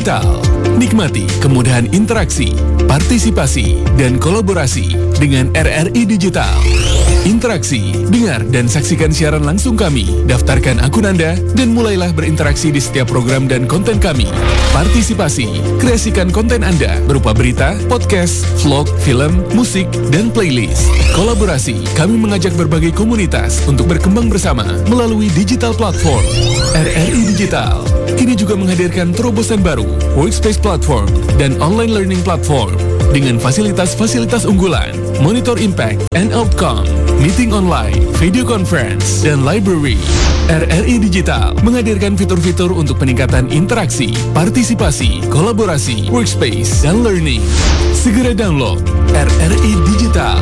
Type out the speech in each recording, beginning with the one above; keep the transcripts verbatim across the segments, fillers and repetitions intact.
Digital. Nikmati kemudahan interaksi, partisipasi, dan kolaborasi dengan R R I Digital. Interaksi, dengar dan saksikan siaran langsung kami, daftarkan akun Anda, dan mulailah berinteraksi di setiap program dan konten kami. Partisipasi, kreasikan konten Anda berupa berita, podcast, vlog, film, musik, dan playlist. Kolaborasi, kami mengajak berbagai komunitas untuk berkembang bersama melalui digital platform. R R I Digital kini juga menghadirkan terobosan baru, workspace platform, dan online learning platform dengan fasilitas-fasilitas unggulan, monitor impact and outcome, meeting online, video conference, dan library. R R I Digital menghadirkan fitur-fitur untuk peningkatan interaksi, partisipasi, kolaborasi, workspace, dan learning. Segera download R R I Digital.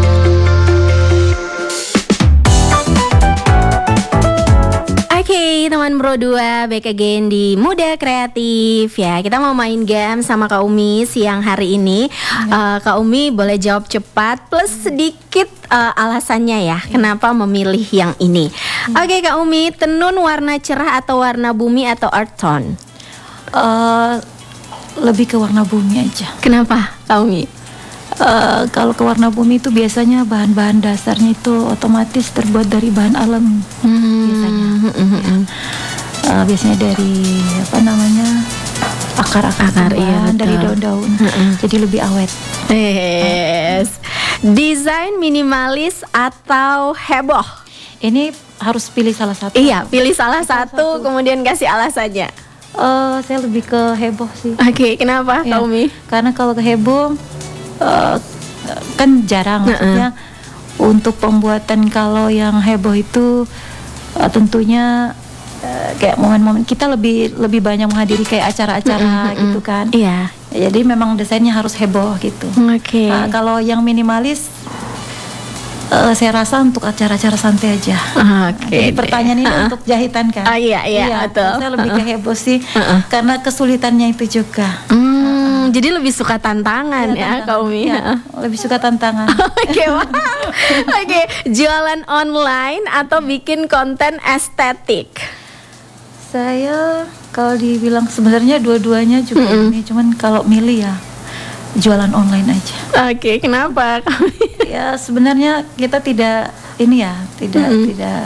Oke, teman Bro dua, back again di Muda Kreatif ya. Kita mau main game sama Kak Umi siang hari ini. ya. uh, Kak Umi boleh jawab cepat plus sedikit uh, alasannya ya, ya. Kenapa memilih yang ini. hmm. Oke Kak Umi, tenun warna cerah atau warna bumi atau earth tone? Uh, lebih ke warna bumi aja. Kenapa Kak Umi? Uh, kalau ke warna bumi itu biasanya bahan-bahan dasarnya itu otomatis terbuat dari bahan alam. hmm. biasanya hmm. ya. uh, biasanya dari apa namanya akar-akar Akar, iya, dari daun-daun. hmm. Jadi lebih awet. Yes. Desain minimalis atau heboh? Ini harus pilih salah satu. Iya, pilih salah, salah satu, satu kemudian kasih alasannya. Uh, saya lebih ke heboh sih. Oke, okay, kenapa ya, Kak Umi? Karena kalau ke heboh Uh, kan jarang, maksudnya uh-uh. untuk pembuatan kalau yang heboh itu uh, tentunya uh, kayak momen-momen kita lebih lebih banyak menghadiri kayak acara-acara uh-uh, gitu kan. Iya. Jadi memang desainnya harus heboh gitu. Oke. Okay. Uh, kalau yang minimalis uh, saya rasa untuk acara-acara santai aja. Oke. Okay, Jadi pertanyaan ini uh-uh. untuk jahitan kan? Oh, iya iya, iya betul. Saya lebih uh-uh. ke heboh sih uh-uh. karena kesulitannya itu juga. Hmm. Jadi lebih suka tantangan ya, ya Kak Umi. Ya, lebih suka tantangan. Oke, wow. Oke, jualan online atau bikin konten estetik? Saya kalau dibilang sebenarnya dua-duanya juga mm-hmm. ini, cuman kalau milih ya jualan online aja. Oke, kenapa? Ya sebenarnya kita tidak ini ya, tidak mm-hmm. tidak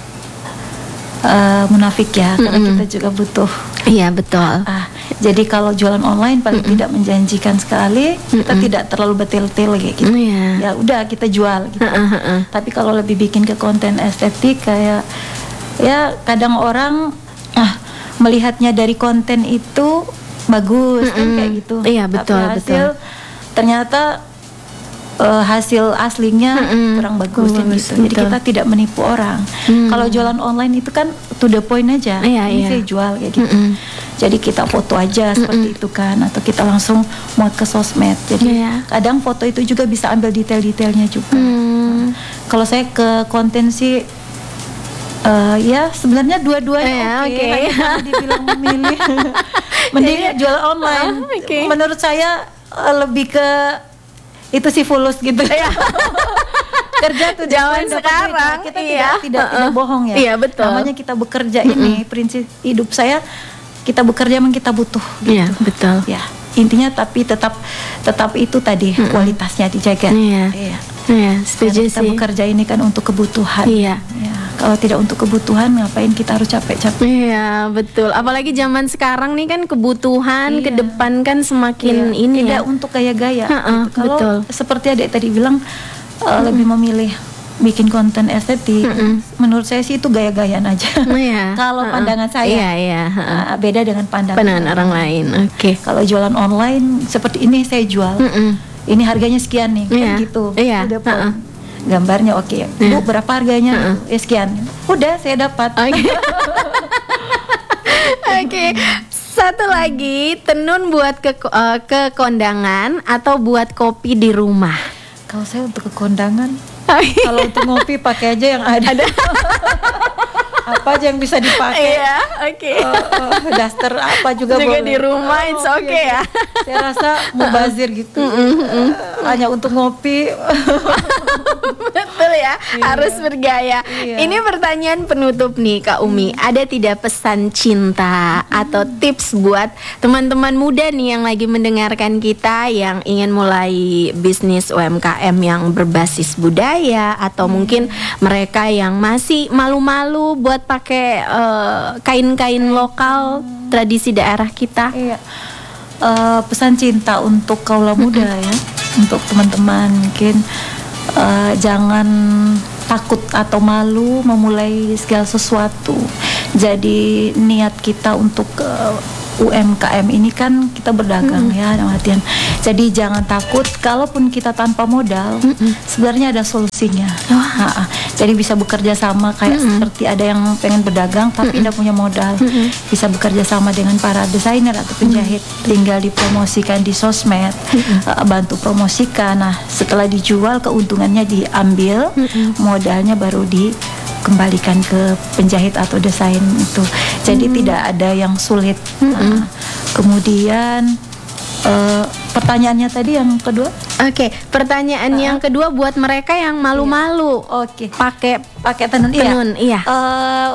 uh, munafik ya, mm-hmm. karena kita juga butuh. Iya betul. Ah, jadi kalau jualan online paling mm-hmm. tidak menjanjikan sekali, mm-hmm. kita tidak terlalu betil-betil kayak gitu. Yeah. Ya udah kita jual gitu. Uh-uh. Tapi kalau lebih bikin ke konten estetik kayak ya kadang orang ah melihatnya dari konten itu bagus mm-hmm. kan kayak gitu. Iya betul. Tapi hasil betul. ternyata uh, hasil aslinya mm-hmm. kurang bagus kan gitu. Jadi kita tidak menipu orang. Mm. Kalau jualan online itu kan to the point aja. Iya, Ini iya. saya jual kayak gitu. Mm-hmm. Jadi kita foto aja seperti mm-hmm. itu kan, atau kita langsung muat ke sosmed. Jadi yeah. kadang foto itu juga bisa ambil detail-detailnya juga. Mm. Nah, kalau saya ke konten sih uh, ya sebenarnya dua-duanya yeah, oke. Okay. Okay. Kalau dibilang memilih, mending jual online. Uh, okay. Menurut saya uh, lebih ke itu sih fulus gitu. Yeah. Kerja tuh zaman sekarang kita iya. tidak tidak, uh-uh. tidak bohong ya. Iya betul. Namanya kita bekerja mm-hmm. ini prinsip hidup saya. Kita bekerja memang kita butuh gitu. Iya, betul. Ya, intinya tapi tetap tetap itu tadi mm-hmm. kualitasnya dijaga. Iya. Iya. Iya, setuju kita sih. bekerja ini kan untuk kebutuhan. Iya. Ya, kalau tidak untuk kebutuhan ngapain kita harus capek-capek? Iya, betul. Apalagi zaman sekarang nih kan kebutuhan iya. ke depan kan semakin iya. ini tidak ya. untuk gaya-gaya. Uh-uh, gitu. Kalau betul. seperti Adek tadi bilang uh, mm-hmm. lebih memilih bikin konten estetik, mm-hmm. menurut saya sih itu gaya-gayaan aja. Iya. Kalau uh-uh. pandangan saya, iya, iya. Uh-uh. uh, beda dengan pandangan, pandangan orang lain. Oke. Okay. Kalau jualan online seperti ini saya jual, mm-hmm. ini harganya sekian nih, iya. kan gitu. Iya. Udah uh-uh. gambarnya oke, okay. iya. Bu berapa harganya? Uh-uh. Ya sekian. Udah saya dapat. Oke. Okay. Okay. Satu lagi, tenun buat ke uh, ke kondangan atau buat kopi di rumah? Kalau saya untuk ke kondangan. Kalau untuk ngopi pakai aja yang ada. ada. Apa aja yang bisa dipakai. Iya, oke. Okay. Uh, uh, daster apa juga, juga boleh. Di rumah, it's oh, okay iya. ya. Saya rasa mubazir gitu. Mm-mm, mm-mm. Uh, hanya untuk ngopi. Betul ya, Iya. harus bergaya. Iya. Ini pertanyaan penutup nih Kak Umi. Ada tidak pesan cinta atau tips buat teman-teman muda nih yang lagi mendengarkan kita, yang ingin mulai bisnis U M K M yang berbasis budaya, atau mungkin mereka yang masih malu-malu buat pakai eh, kain-kain lokal tradisi daerah kita? Iya. Eh, pesan cinta untuk kaula muda ya, untuk teman-teman mungkin eh, jangan takut atau malu memulai segala sesuatu. Jadi niat kita untuk uh, U M K M ini kan kita berdagang mm-hmm. ya, dalam artian. Jadi jangan takut, kalaupun kita tanpa modal, mm-hmm. sebenarnya ada solusinya. Oh. Nah, jadi bisa bekerja sama kayak mm-hmm. seperti ada yang pengen berdagang tapi tidak mm-hmm. punya modal, mm-hmm. bisa bekerja sama dengan para desainer atau penjahit, mm-hmm. tinggal dipromosikan di sosmed, mm-hmm. uh, bantu promosikan. Nah, setelah dijual keuntungannya diambil, mm-hmm. modalnya baru di kembalikan ke penjahit atau desain itu. Jadi mm-hmm. tidak ada yang sulit. Mm-hmm. Nah, kemudian uh, pertanyaannya tadi yang kedua. Oke, okay, pertanyaan uh, yang kedua buat mereka yang malu-malu. Iya. Oke. Okay. Pakai pakai tenun. Tenun, iya. iya. Uh,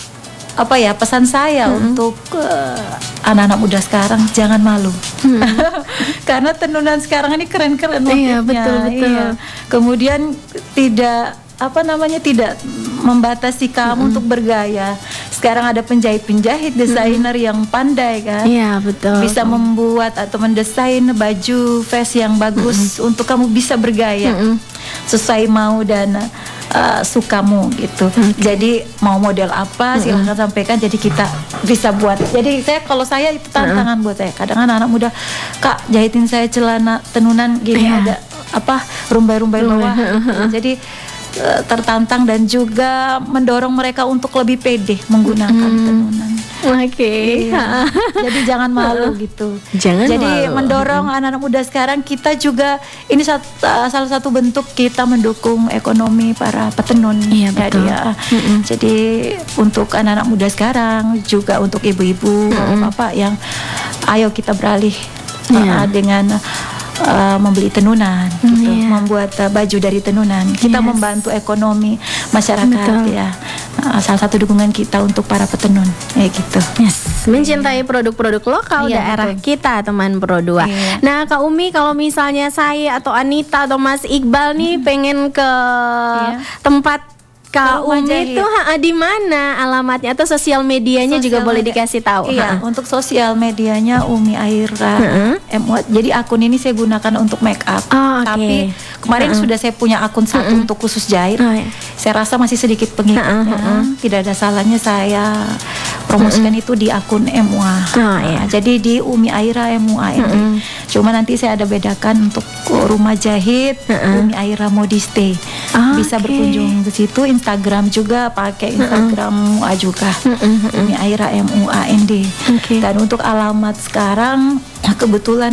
apa ya pesan saya mm-hmm. untuk uh, anak-anak muda sekarang, jangan malu. Hmm. Karena tenunan sekarang ini keren-keren motifnya. Iya, betul betul. Iya. Kemudian tidak apa namanya tidak membatasi kamu mm-hmm. untuk bergaya. Sekarang ada penjahit-penjahit, desainer mm-hmm. yang pandai kan. Iya betul. Bisa membuat atau mendesain baju vest yang bagus mm-hmm. untuk kamu bisa bergaya mm-hmm. sesuai mau dan uh, sukamu gitu. Okay. Jadi mau model apa mm-hmm. silahkan sampaikan. Jadi kita bisa buat. Jadi saya kalau saya itu tantangan mm-hmm. buat saya. Kadang anak-anak muda, Kak jahitin saya celana tenunan gini yeah. ada apa rumbai-rumbai bawah. Gitu. Jadi tertantang dan juga mendorong mereka untuk lebih pede menggunakan hmm. tenunan. Oke. Okay. Iya. Jadi jangan malu gitu. Jangan Jadi malu. mendorong hmm. anak-anak muda sekarang, kita juga ini sat, uh, salah satu bentuk kita mendukung ekonomi para petenun. Iya betul. Jadi, ya, hmm. jadi untuk anak-anak muda sekarang, juga untuk ibu-ibu, hmm. bapak yang ayo kita beralih yeah. uh, dengan Uh, membeli tenunan, gitu, yeah. membuat uh, baju dari tenunan. Kita yes. membantu ekonomi masyarakat. Betul. Ya. Uh, salah satu dukungan kita untuk para petenun, ya gitu. Yes. Mencintai produk-produk lokal yeah, daerah betul. Kita, teman Pro dua. Yeah. Nah, Kak Umi, kalau misalnya saya atau Anita atau Mas Iqbal nih hmm. pengen ke yeah. tempat Kak Umi itu di mana alamatnya atau sosial medianya sosial juga boleh media. Dikasih tahu. Iya, ha. Untuk sosial medianya Umi Aira uh-huh. M U A. Jadi akun ini saya gunakan untuk make up. Oh, okay. Tapi kemarin uh-huh. sudah saya punya akun satu uh-huh. untuk khusus jahit. Uh-huh. Saya rasa masih sedikit pengikutnya. Uh-huh. Tidak ada salahnya saya promosikan uh-huh. itu di akun M U A. Uh, iya. Nah, jadi di Umi Aira M U A ini. Uh-huh. Cuma nanti saya ada bedakan untuk rumah jahit uh-huh. Umi Aira Modiste. Oh, bisa okay. berkunjung ke situ. Instagram juga pakai Instagram uh-uh. M U A juga uh-uh. Umi Aira M U A N D. Okay. Dan untuk alamat sekarang kebetulan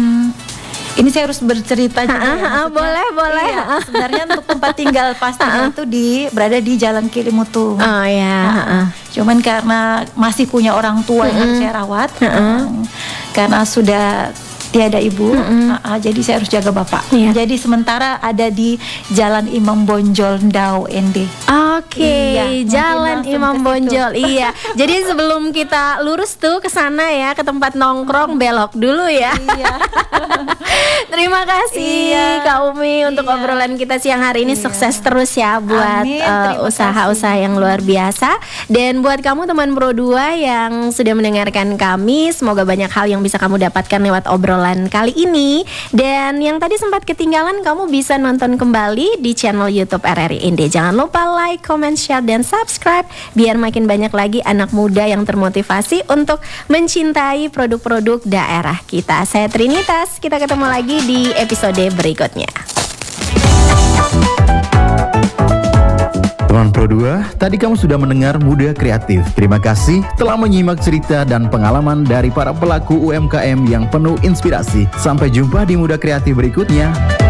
ini saya harus bercerita juga. Ya, boleh boleh. Iya, sebenarnya untuk tempat tinggal pastinya itu di berada di Jalan Kilimutu. Oh ya. Nah, cuman karena masih punya orang tua yang harus saya rawat, uh-uh. karena sudah tiada ibu, mm-hmm. uh, uh, jadi saya harus jaga bapak. Yeah. Jadi sementara ada di Jalan Imam Bonjol Ndau N D. Oke, okay. Iya, Jalan Imam Bonjol. Iya. Jadi sebelum kita lurus tuh ke sana ya, ke tempat nongkrong, belok dulu ya. Iya. Terima kasih iya. Kak Umi untuk iya. obrolan kita siang hari ini. Iya. Sukses terus ya buat uh, usaha-usaha yang luar biasa. Dan buat kamu teman Pro dua yang sudah mendengarkan kami, semoga banyak hal yang bisa kamu dapatkan lewat obrolan kali ini. Dan yang tadi sempat ketinggalan, kamu bisa nonton kembali di channel YouTube R R I Inde. Jangan lupa like, comment, share, dan subscribe biar makin banyak lagi anak muda yang termotivasi untuk mencintai produk-produk daerah kita. Saya Trinitas, kita ketemu lagi di episode berikutnya. Teman Pro dua, tadi kamu sudah mendengar Muda Kreatif. Terima kasih telah menyimak cerita dan pengalaman dari para pelaku U M K M yang penuh inspirasi. Sampai jumpa di Muda Kreatif berikutnya.